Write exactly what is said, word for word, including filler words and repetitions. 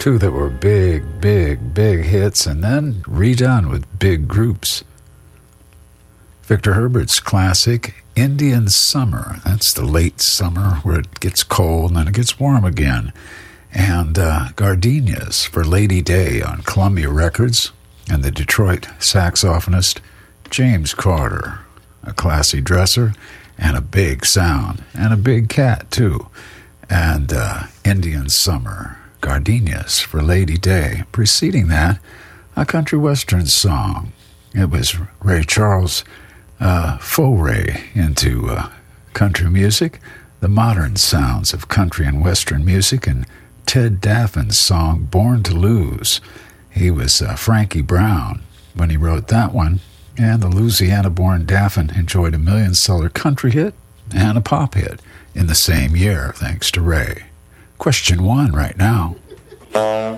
Two that were big, big, big hits and then redone with big groups. Victor Herbert's classic, Indian Summer. That's the late summer where it gets cold and then it gets warm again. And uh, Gardenias for Lady Day on Columbia Records. And the Detroit saxophonist James Carter, a classy dresser and a big sound. And a big cat, too. And uh, Indian Summer, Gardenias for Lady Day. Preceding that, a country western song. It was Ray Charles' uh, foray into uh, country music, the modern sounds of country and western music, and Ted Daffin's song Born to Lose. He was uh, Frankie Brown when he wrote that one, and the Louisiana-born Daffin enjoyed a million-seller country hit and a pop hit in the same year, thanks to Ray. Question one right now.